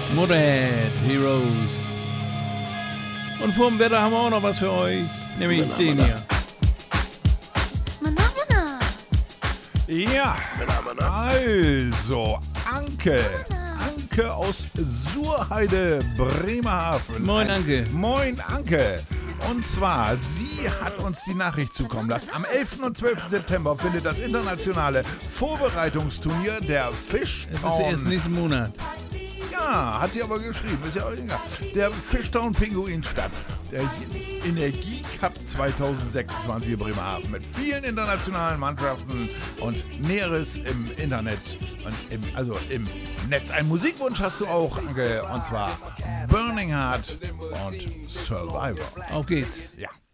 Motorhead, Heroes. Und vorm Wetter haben wir auch noch was für euch, nämlich den hier. Ja, also Anke aus Surheide, Bremerhaven. Moin, Anke. Moin, Anke. Und zwar, sie hat uns die Nachricht zukommen lassen. Am 11. und 12. September findet das internationale Vorbereitungsturnier der Das ist Fishtown. erst nächsten Monat. Ja, hat sie aber geschrieben, ist ja auch egal. Der Fishtown Pinguin statt. Der Energie Cup 2026 in Bremerhaven mit vielen internationalen Mannschaften und Näheres im Internet und im Netz. Einen Musikwunsch hast du auch, Anke, und zwar Burning Heart und Survivor. Auf geht's. Ja.